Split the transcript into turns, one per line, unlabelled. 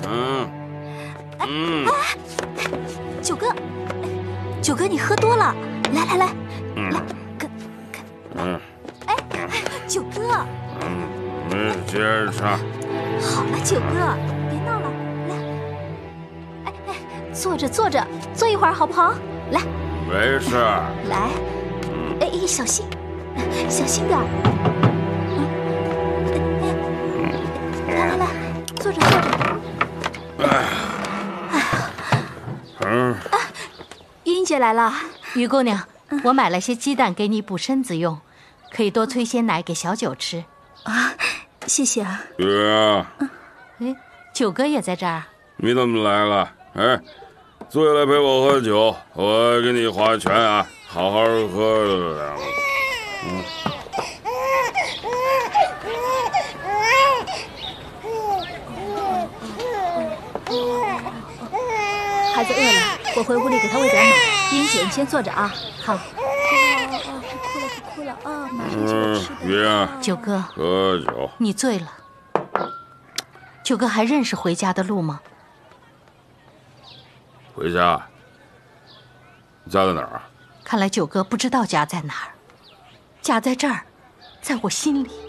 九哥，九哥，你喝多了，来，跟，九哥，
接着唱。
好了，九哥，别闹了，来，坐着，坐一会儿好不好？来，
没事。
来，小心点儿。来，坐着。玉英姐来了，
于姑娘，我买了些鸡蛋给你补身子用，可以多催些奶给小九吃。
啊，谢谢啊。
月，
九哥也在这儿。
你怎么来了？坐下来陪我喝酒，我给你划拳啊，好好喝。
孩子饿了，我回屋里给他喂点奶。玉英姐，你先坐着啊。好。不哭了啊，马上就有吃的。
月，
九哥，
喝酒。
你醉了。九哥还认识回家的路吗？
回家？家在哪儿啊？
看来九哥不知道家在哪儿。家在这儿，在我心里。